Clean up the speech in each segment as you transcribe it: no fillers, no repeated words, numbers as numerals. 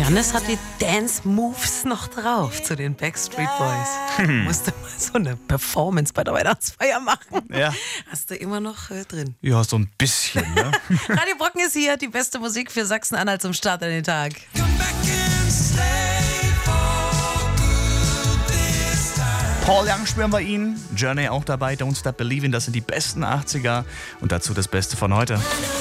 Janis hat die Dance-Moves noch drauf zu den Backstreet Boys. Musste mal so eine Performance bei der Weihnachtsfeier machen. Ja. Hast du immer noch drin. Ja, so ein bisschen, ne? Radio Brocken ist hier, die beste Musik für Sachsen-Anhalt zum Start in den Tag. Paul Young spüren wir ihn, Journey auch dabei, Don't Stop Believing, das sind die besten 80er und dazu das Beste von heute.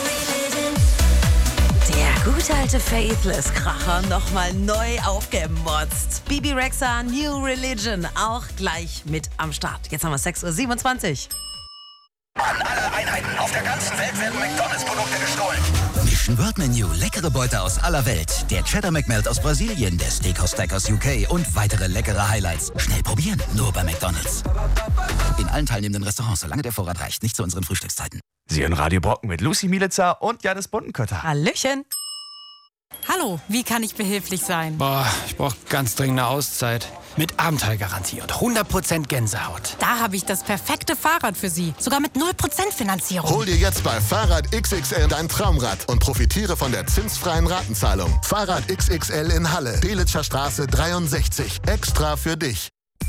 Der gute alte Faithless-Kracher nochmal neu aufgemotzt. Bibi Rexha, New Religion, auch gleich mit am Start. Jetzt haben wir 6:27 Uhr. An alle Einheiten auf der ganzen Welt werden McDonalds-Produkte gestohlen. Mission World Menu, leckere Beute aus aller Welt. Der Cheddar McMelt aus Brasilien, der Steakhouse Stack aus UK und weitere leckere Highlights. Schnell probieren, nur bei McDonalds. In allen teilnehmenden Restaurants, solange der Vorrat reicht, nicht zu unseren Frühstückszeiten. Sie hören Radio Brocken mit Lucy Mielitzer und Janis Buntenkötter. Hallöchen. Hallo, wie kann ich behilflich sein? Ich brauche ganz dringend eine Auszeit. Mit Abenteuergarantie und 100% Gänsehaut. Da habe ich das perfekte Fahrrad für Sie. Sogar mit 0% Finanzierung. Hol dir jetzt bei Fahrrad XXL dein Traumrad und profitiere von der zinsfreien Ratenzahlung. Fahrrad XXL in Halle, Delitzscher Straße 63. Extra für dich.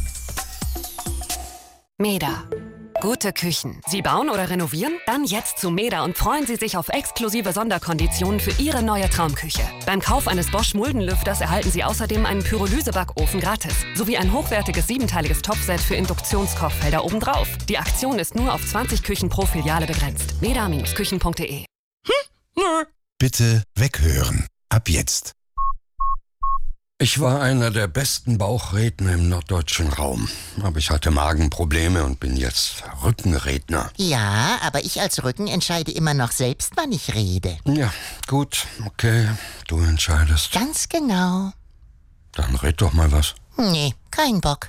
Meda. Gute Küchen. Sie bauen oder renovieren? Dann jetzt zu Meda und freuen Sie sich auf exklusive Sonderkonditionen für Ihre neue Traumküche. Beim Kauf eines Bosch Muldenlüfters erhalten Sie außerdem einen Pyrolysebackofen gratis, sowie ein hochwertiges 7-teiliges Topset für Induktionskochfelder obendrauf. Die Aktion ist nur auf 20 Küchen pro Filiale begrenzt. meda-küchen.de. Bitte weghören. Ab jetzt. Ich war einer der besten Bauchredner im norddeutschen Raum. Aber ich hatte Magenprobleme und bin jetzt Rückenredner. Ja, aber ich als Rücken entscheide immer noch selbst, wann ich rede. Ja, gut, okay, du entscheidest. Ganz genau. Dann red doch mal was. Nee, kein Bock.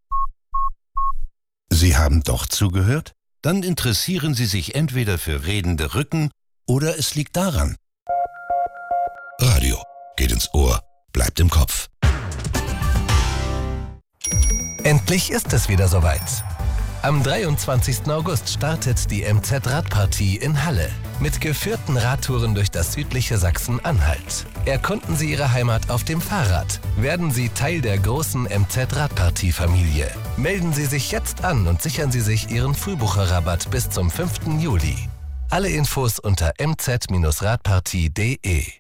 Sie haben doch zugehört? Dann interessieren Sie sich entweder für redende Rücken oder es liegt daran. Radio geht ins Ohr. Bleibt im Kopf. Endlich ist es wieder soweit. Am 23. August startet die MZ-Radpartie in Halle mit geführten Radtouren durch das südliche Sachsen-Anhalt. Erkunden Sie Ihre Heimat auf dem Fahrrad. Werden Sie Teil der großen MZ-Radpartie-Familie. Melden Sie sich jetzt an und sichern Sie sich Ihren Frühbucherrabatt bis zum 5. Juli. Alle Infos unter mz-radpartie.de.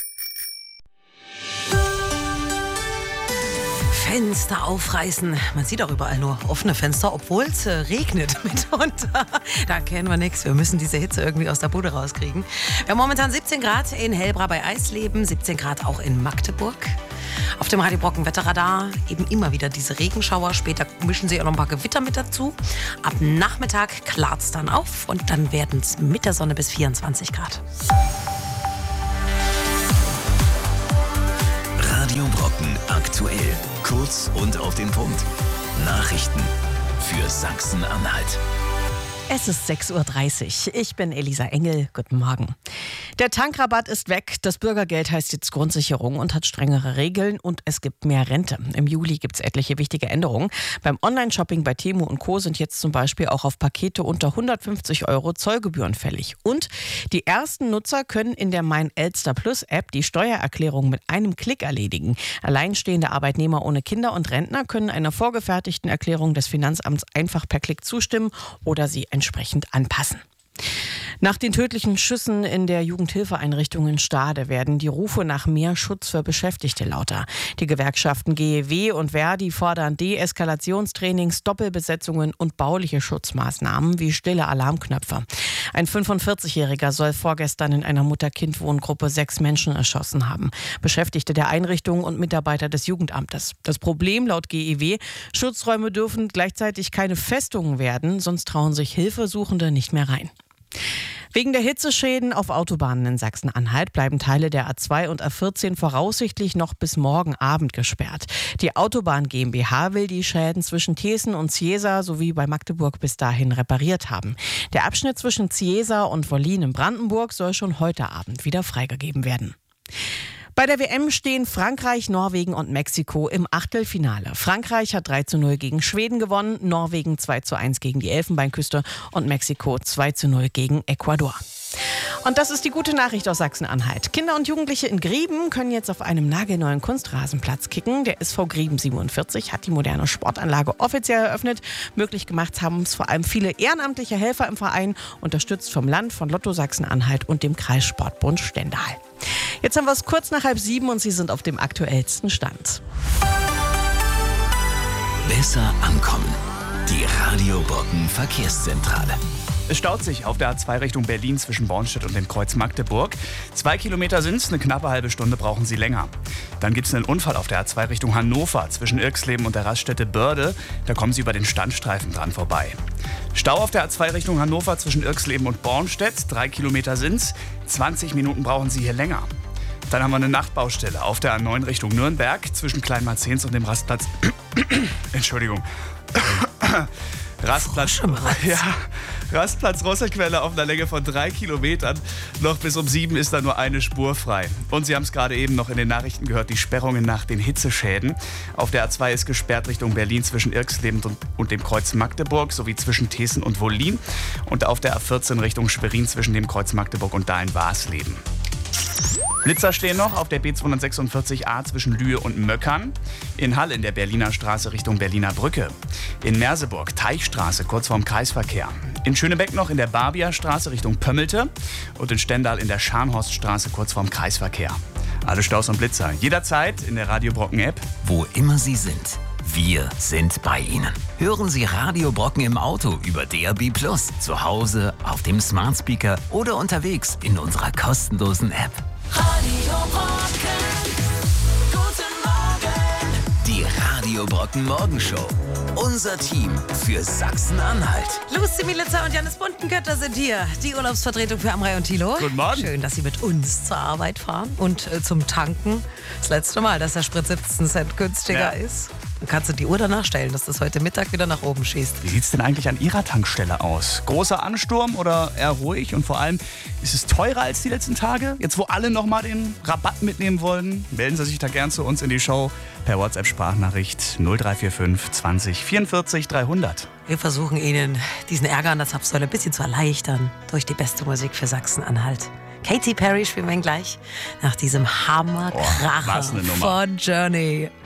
Fenster aufreißen. Man sieht auch überall nur offene Fenster, obwohl es regnet mitunter. Da kennen wir nichts. Wir müssen diese Hitze irgendwie aus der Bude rauskriegen. Wir haben momentan 17 Grad in Hellbra bei Eisleben, 17 Grad auch in Magdeburg. Auf dem Radio Brocken Wetterradar eben immer wieder diese Regenschauer. Später mischen sie auch noch ein paar Gewitter mit dazu. Ab Nachmittag klart es dann auf und dann werden es mit der Sonne bis 24 Grad. Radio Brocken aktuell. Kurz und auf den Punkt. Nachrichten für Sachsen-Anhalt. Es ist 6:30 Uhr. Ich bin Elisa Engel. Guten Morgen. Der Tankrabatt ist weg. Das Bürgergeld heißt jetzt Grundsicherung und hat strengere Regeln und es gibt mehr Rente. Im Juli gibt es etliche wichtige Änderungen. Beim Online-Shopping bei Temu und Co. sind jetzt zum Beispiel auch auf Pakete unter 150 € Zollgebühren fällig. Und die ersten Nutzer können in der Mein Elster Plus App die Steuererklärung mit einem Klick erledigen. Alleinstehende Arbeitnehmer ohne Kinder und Rentner können einer vorgefertigten Erklärung des Finanzamts einfach per Klick zustimmen oder sie entsprechend anpassen. Nach den tödlichen Schüssen in der Jugendhilfeeinrichtung in Stade werden die Rufe nach mehr Schutz für Beschäftigte lauter. Die Gewerkschaften GEW und Verdi fordern Deeskalationstrainings, Doppelbesetzungen und bauliche Schutzmaßnahmen wie stille Alarmknöpfe. Ein 45-Jähriger soll vorgestern in einer Mutter-Kind-Wohngruppe 6 Menschen erschossen haben. Beschäftigte der Einrichtung und Mitarbeiter des Jugendamtes. Das Problem laut GEW, Schutzräume dürfen gleichzeitig keine Festungen werden, sonst trauen sich Hilfesuchende nicht mehr rein. Wegen der Hitzeschäden auf Autobahnen in Sachsen-Anhalt bleiben Teile der A2 und A14 voraussichtlich noch bis morgen Abend gesperrt. Die Autobahn GmbH will die Schäden zwischen Thesen und Ciesa sowie bei Magdeburg bis dahin repariert haben. Der Abschnitt zwischen Ciesa und Wollin in Brandenburg soll schon heute Abend wieder freigegeben werden. Bei der WM stehen Frankreich, Norwegen und Mexiko im Achtelfinale. Frankreich hat 3:0 gegen Schweden gewonnen, Norwegen 2:1 gegen die Elfenbeinküste und Mexiko 2:0 gegen Ecuador. Und das ist die gute Nachricht aus Sachsen-Anhalt. Kinder und Jugendliche in Grieben können jetzt auf einem nagelneuen Kunstrasenplatz kicken. Der SV Grieben 47 hat die moderne Sportanlage offiziell eröffnet. Möglich gemacht haben es vor allem viele ehrenamtliche Helfer im Verein, unterstützt vom Land, von Lotto Sachsen-Anhalt und dem Kreissportbund Stendal. Jetzt haben wir es kurz nach 6:30 und Sie sind auf dem aktuellsten Stand. Besser ankommen. Die Radio Brocken Verkehrszentrale. Es staut sich auf der A2 Richtung Berlin zwischen Bornstedt und dem Kreuz Magdeburg. 2 Kilometer sind's, eine knappe halbe Stunde brauchen Sie länger. Dann gibt's einen Unfall auf der A2 Richtung Hannover zwischen Irxleben und der Raststätte Börde. Da kommen Sie über den Standstreifen dran vorbei. Stau auf der A2 Richtung Hannover zwischen Irxleben und Bornstedt. 3 Kilometer sind's, 20 Minuten brauchen Sie hier länger. Dann haben wir eine Nachtbaustelle auf der A9 Richtung Nürnberg zwischen Kleinmarzens und dem Rastplatz. Entschuldigung. Rastplatz Rosserquelle auf einer Länge von 3 Kilometern. Noch bis um 7 ist da nur eine Spur frei. Und Sie haben es gerade eben noch in den Nachrichten gehört, die Sperrungen nach den Hitzeschäden. Auf der A2 ist gesperrt Richtung Berlin zwischen Irxleben und dem Kreuz Magdeburg sowie zwischen Thesen und Wollin. Und auf der A14 Richtung Schwerin zwischen dem Kreuz Magdeburg und Dahlen-Warsleben. Blitzer stehen noch auf der B246a zwischen Lühe und Möckern. In Halle in der Berliner Straße Richtung Berliner Brücke. In Merseburg Teichstraße kurz vorm Kreisverkehr. In Schönebeck noch in der Barbierstraße Richtung Pömmelte. Und in Stendal in der Scharnhorststraße kurz vorm Kreisverkehr. Alle Staus und Blitzer jederzeit in der Radio Brocken App. Wo immer Sie sind, wir sind bei Ihnen. Hören Sie Radio Brocken im Auto über DAB+, zu Hause, auf dem Smart Speaker oder unterwegs in unserer kostenlosen App. Radio Brocken, guten Morgen. Die Radio Brocken Morgenshow. Unser Team für Sachsen-Anhalt. Lucy Militzer und Janis Buntenkötter sind hier. Die Urlaubsvertretung für Amrei und Thilo. Guten Morgen. Schön, dass Sie mit uns zur Arbeit fahren und zum Tanken. Das letzte Mal, dass der Sprit 17 Cent günstiger ist. Dann kannst du die Uhr danach stellen, dass das heute Mittag wieder nach oben schießt. Wie sieht's denn eigentlich an Ihrer Tankstelle aus? Großer Ansturm oder eher ruhig? Und vor allem, ist es teurer als die letzten Tage? Jetzt, wo alle nochmal den Rabatt mitnehmen wollen, melden Sie sich da gern zu uns in die Show per WhatsApp-Sprachnachricht 0345 20 44 300. Wir versuchen Ihnen diesen Ärger an der Zapfsäule ein bisschen zu erleichtern durch die beste Musik für Sachsen-Anhalt. Katy Perry spielen wir gleich nach diesem Hammerkracher von Journey.